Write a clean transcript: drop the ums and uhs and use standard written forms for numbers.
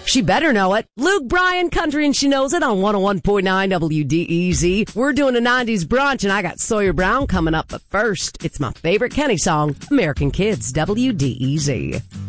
She better know it. Luke Bryan, Country and She Knows It on 101.9 WDEZ. We're doing a 90s brunch, and I got Sawyer Brown coming up. But first, it's my favorite Kenny song, American Kids, WDEZ.